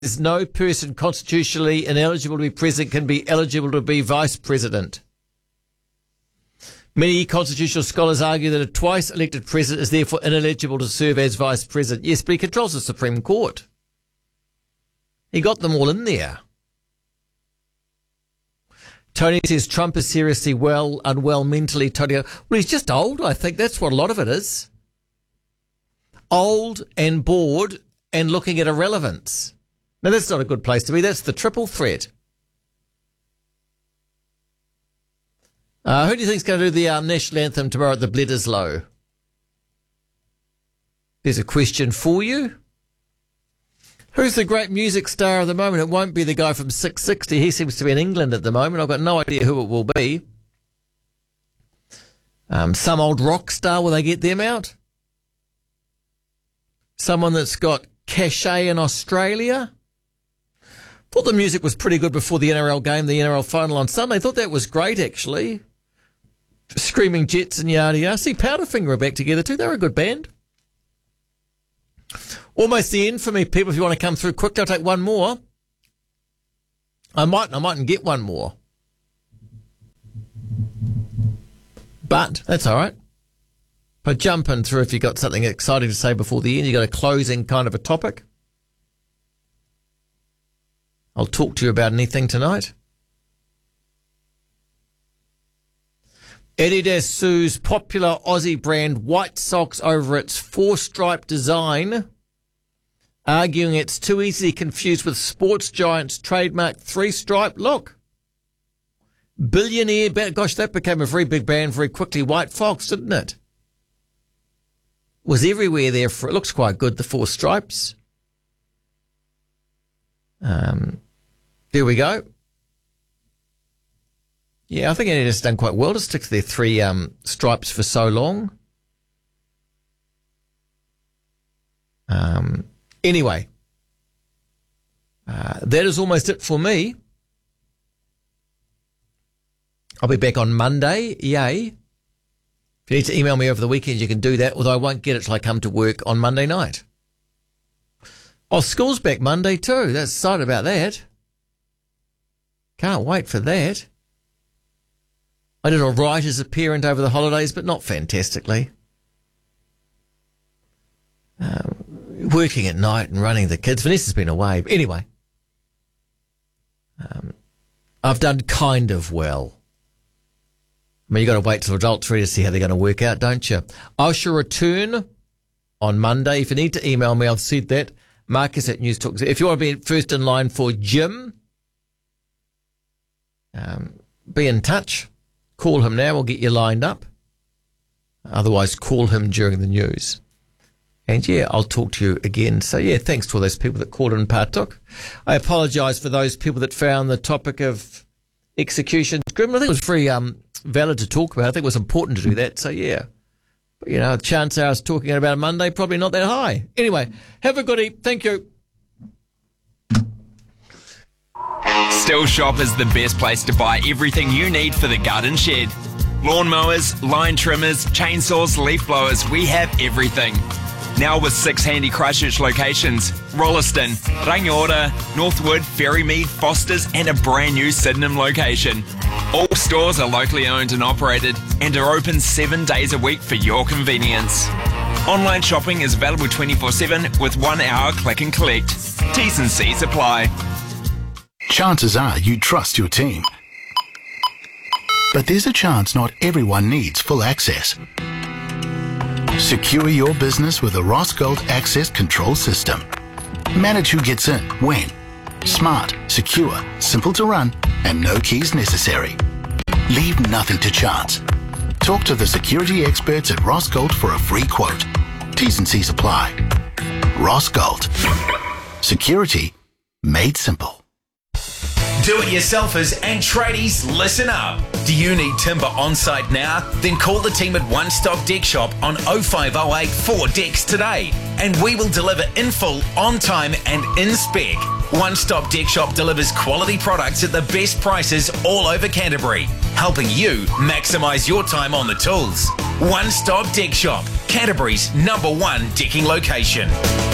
There's no person constitutionally ineligible to be president can be eligible to be vice president. Many constitutional scholars argue that a twice-elected president is therefore ineligible to serve as vice president. Yes, but he controls the Supreme Court. He got them all in there. Tony says Trump is seriously unwell mentally. Tony, well, he's just old, I think. That's what a lot of it is. Old and bored and looking at irrelevance. Now, that's not a good place to be. That's the triple threat. Who do you think is going to do the national anthem tomorrow at the Bledisloe? There's a question for you. Who's the great music star of the moment? It won't be the guy from 660. He seems to be in England at the moment. I've got no idea who it will be. Some old rock star, will they get them out? Someone that's got cachet in Australia? Thought the music was pretty good before the NRL game, the NRL final on Sunday. Thought that was great, actually. Screaming Jets and yada yada. See, Powderfinger are back together too. They're a good band. Almost the end for me, people. If you want to come through quickly, I'll take one more. I mightn't get one more. But that's all right. But jump in through if you've got something exciting to say before the end. You've got a closing kind of a topic. I'll talk to you about anything tonight. Adidas sues popular Aussie brand White Sox over its four-stripe design, arguing it's too easily confused with sports giant's trademark three-stripe look. Billionaire, gosh, that became a very big brand very quickly. White Fox, didn't it? Was everywhere there. It looks quite good, the four stripes. There we go. Yeah, I think Adidas done quite well to stick to their three stripes for so long. Anyway, that is almost it for me. I'll be back on Monday. Yay. If you need to email me over the weekend, you can do that, although I won't get it till I come to work on Monday night. Oh, school's back Monday too. That's excited about that. Can't wait for that. I did all right as a parent over the holidays, but not fantastically. Working at night and running the kids. Vanessa's been away. But anyway, I've done kind of well. I mean, you've got to wait till adults ready to see how they're going to work out, don't you? I shall return on Monday. If you need to email me, I've said that. Marcus at News Talk. If you want to be first in line for Jim, be in touch. Call him now. We'll get you lined up. Otherwise, call him during the news. And, yeah, I'll talk to you again. So, yeah, thanks to all those people that called in and partook. I apologise for those people that found the topic of executions grim. I think it was very valid to talk about. I think it was important to do that. So, yeah. But, you know, the chance I was talking about Monday, probably not that high. Anyway, have a goodie. Thank you. Still Shop is the best place to buy everything you need for the garden shed. Lawnmowers, line trimmers, chainsaws, leaf blowers, we have everything. Now with 6 handy Christchurch locations: Rolleston, Rangiora, Northwood, Ferrymead, Fosters and a brand new Sydenham location. All stores are locally owned and operated and are open 7 days a week for your convenience. Online shopping is available 24/7 with 1 hour click and collect. T's and C's apply. Chances are you trust your team. But there's a chance not everyone needs full access. Secure your business with the Rossgold Access Control System. Manage who gets in, when. Smart, secure, simple to run, and no keys necessary. Leave nothing to chance. Talk to the security experts at Rossgold for a free quote. T's and C's apply. Rossgold. Security made simple. Do-it-yourselfers and tradies, listen up. Do you need timber on site now? Then call the team at One Stop Deck Shop on 0508 4 Decks today, and we will deliver in full, on time and in spec. One Stop Deck Shop delivers quality products at the best prices all over Canterbury, helping you maximise your time on the tools. One Stop Deck Shop, Canterbury's #1 decking location.